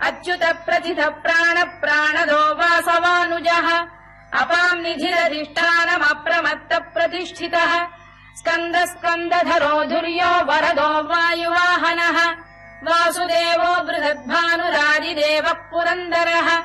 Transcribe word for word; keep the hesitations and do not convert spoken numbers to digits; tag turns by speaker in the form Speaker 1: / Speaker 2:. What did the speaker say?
Speaker 1: अच्युत प्रथित प्राण प्राणदो वासवानुजः अपाम् निधिरधिष्ठानमप्रमत्त प्रतिष्ठितः स्कन्द स्कन्दधरो धुर्यो वरदो वायुवाहनः वासुदेवो बृहद्भानुरादिदेवः पुरन्दरः